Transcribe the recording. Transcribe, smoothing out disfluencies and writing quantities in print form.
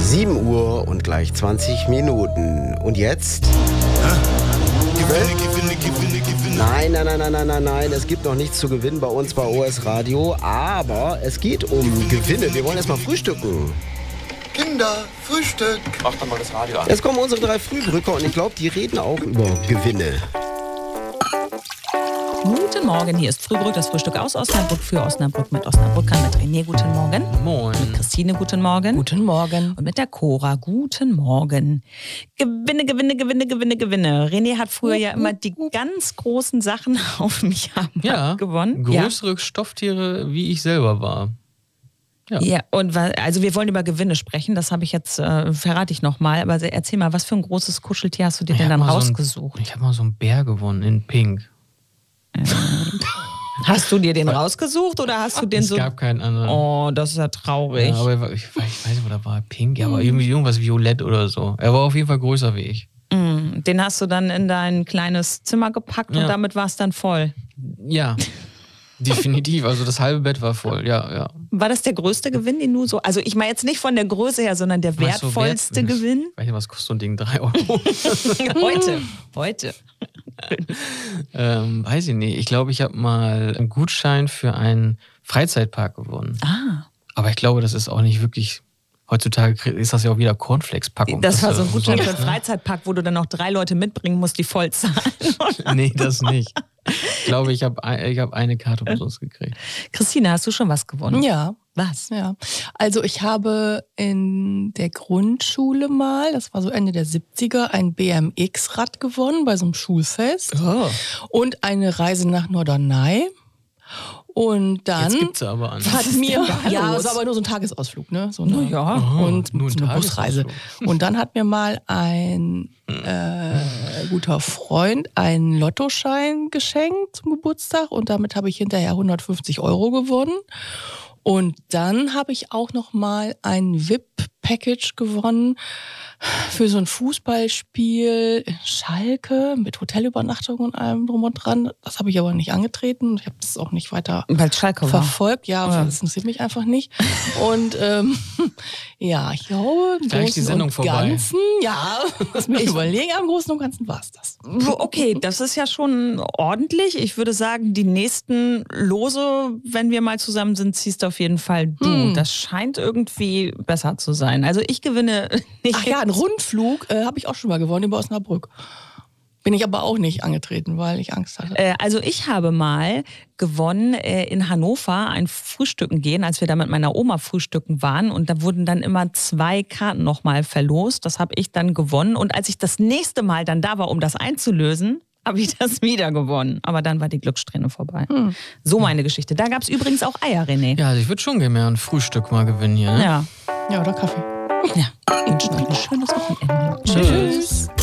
7 Uhr und gleich 20 Minuten. Und jetzt? Gewinne. Nein. Es gibt noch nichts zu gewinnen bei uns bei OS Radio. Aber es geht um Gewinne. Wir wollen erstmal frühstücken. Kinder, Frühstück. Mach doch mal das Radio an. Jetzt kommen unsere 3 Frühbrücker und ich glaube, die reden auch über Gewinne. Guten Morgen, hier ist Frühbrück, das Frühstück aus Osnabrück für Osnabrück mit Osnabrückern, mit René, guten Morgen. Moin. Mit Christine, guten Morgen. Guten Morgen. Und mit der Cora, guten Morgen. Gewinne. René hat früher ja immer die ganz großen Sachen auf mich gewonnen. Größere Stofftiere, wie ich selber war. Ja, und also wir wollen über Gewinne sprechen, das habe ich jetzt, verrate ich nochmal, aber erzähl mal, was für ein großes Kuscheltier hast du dir denn dann rausgesucht? Ich habe mal so einen Bär gewonnen in Pink. Hast du dir den rausgesucht oder hast du den so? Es gab keinen anderen. Oh, das ist ja traurig. Ja, aber ich weiß nicht, oder war Pink, ja, aber irgendwie irgendwas violett oder so. Er war auf jeden Fall größer wie ich. Den hast du dann in dein kleines Zimmer gepackt und damit war es dann voll? Ja, definitiv. Also das halbe Bett war voll, ja. War das der größte Gewinn, den du so... Also ich meine jetzt nicht von der Größe her, sondern der wertvollste Gewinn? Ich weiß nicht, was kostet so ein Ding? 3 Euro? Heute. Weiß ich nicht. Ich glaube, ich habe mal einen Gutschein für einen Freizeitpark gewonnen. Aber ich glaube, das ist auch nicht wirklich... Heutzutage ist das ja auch wieder Cornflakes-Packung. Das war so ein Gutschein für einen Freizeitpark, wo du dann noch 3 Leute mitbringen musst, die voll zahlen. Nee, das nicht. Ich glaube, ich habe eine Karte umsonst gekriegt. Christine, hast du schon was gewonnen? Ja. Was? Ja. Also ich habe in der Grundschule mal, das war so Ende der 70er, ein BMX-Rad gewonnen bei so einem Schulfest. Oh. Und eine Reise nach Norderney. Und dann Jetzt gibt's aber an. hat mir, ja, es war aber nur so ein Tagesausflug, ne? So eine, ja. Und nur ein so eine Busreise. Und dann hat mir mal ein guter Freund einen Lottoschein geschenkt zum Geburtstag und damit habe ich hinterher 150 Euro gewonnen. Und dann habe ich auch noch mal ein VIP-Package gewonnen für so ein Fußballspiel in Schalke mit Hotelübernachtung und allem drum und dran. Das habe ich aber nicht angetreten. Ich habe das auch nicht weiter verfolgt. Ja, das interessiert mich einfach nicht. Und ja, ich glaube, im Großen und Ganzen, lass mich überlegen, am Großen und Ganzen war es das. Okay, das ist ja schon ordentlich. Ich würde sagen, die nächsten Lose, wenn wir mal zusammen sind, ziehst du auf jeden Fall du. Das scheint irgendwie besser zu sein. Also ich gewinne nicht. Ach ja, einen Rundflug habe ich auch schon mal gewonnen über Osnabrück. Bin ich aber auch nicht angetreten, weil ich Angst hatte. Also ich habe mal gewonnen in Hannover ein Frühstücken gehen, als wir da mit meiner Oma frühstücken waren. Und da wurden dann immer 2 Karten nochmal verlost. Das habe ich dann gewonnen. Und als ich das nächste Mal dann da war, um das einzulösen, habe ich das wieder gewonnen. Aber dann war die Glückssträhne vorbei. So meine Geschichte. Da gab es übrigens auch Eier, René. Ja, also ich würde schon gerne mehr ein Frühstück mal gewinnen hier. Ne? Ja. Ja, oder Kaffee. Ja. Ich wünsche euch ein schönes Wochenende. Tschüss.